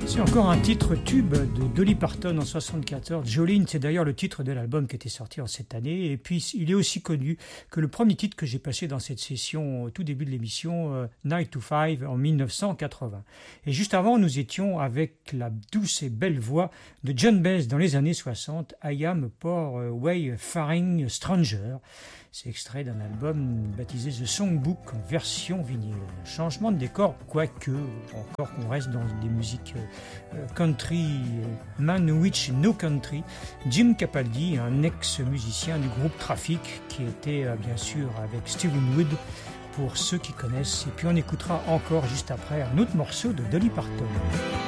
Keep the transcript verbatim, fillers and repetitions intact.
C'est encore un titre tube de Dolly Parton en soixante-quatorze. Jolene, c'est d'ailleurs le titre de l'album qui était sorti en cette année. Et puis, il est aussi connu que le premier titre que j'ai passé dans cette session au tout début de l'émission, euh, Nine to Five, en mille neuf cent quatre-vingts. Et juste avant, nous étions avec la douce et belle voix de John Baez dans les années soixante, I Am a Poor Wayfaring Stranger. C'est extrait d'un album baptisé The Songbook en version vinyle. Changement de décor, quoique, encore qu'on reste dans des musiques euh, country, euh, Man Which No Country. Jim Capaldi, un ex-musicien du groupe Traffic, qui était euh, bien sûr avec Stephen Wood, pour ceux qui connaissent. Et puis on écoutera encore juste après un autre morceau de Dolly Parton.